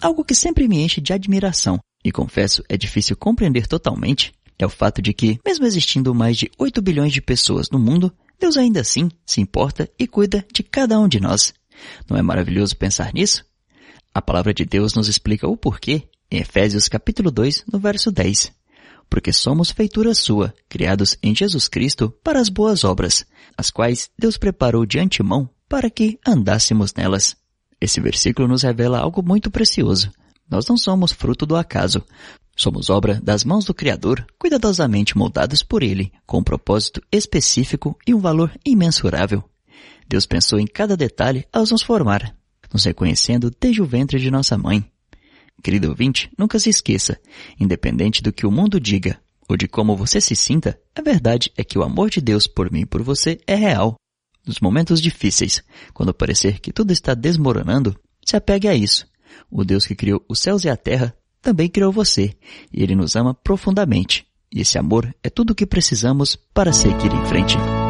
algo que sempre me enche de admiração, e confesso é difícil compreender totalmente, é o fato de que, mesmo existindo mais de 8 bilhões de pessoas no mundo, Deus ainda assim se importa e cuida de cada um de nós. Não é maravilhoso pensar nisso? A palavra de Deus nos explica o porquê em Efésios capítulo 2, no verso 10. Porque somos feitura sua, criados em Jesus Cristo para as boas obras, as quais Deus preparou de antemão para que andássemos nelas. Esse versículo nos revela algo muito precioso. Nós não somos fruto do acaso. Somos obra das mãos do Criador, cuidadosamente moldados por Ele, com um propósito específico e um valor imensurável. Deus pensou em cada detalhe ao nos formar, nos reconhecendo desde o ventre de nossa mãe. Querido ouvinte, nunca se esqueça, independente do que o mundo diga ou de como você se sinta, a verdade é que o amor de Deus por mim e por você é real. Nos momentos difíceis, quando parecer que tudo está desmoronando, se apegue a isso. O Deus que criou os céus e a terra também criou você, e Ele nos ama profundamente. E esse amor é tudo o que precisamos para seguir em frente.